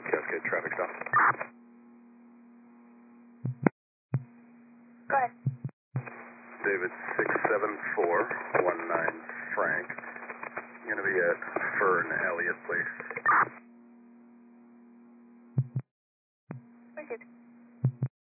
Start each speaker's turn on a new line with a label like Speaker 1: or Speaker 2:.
Speaker 1: Cascade traffic stop.
Speaker 2: Go ahead.
Speaker 1: David 67419 Frank. Going to be at Fern Elliott Place.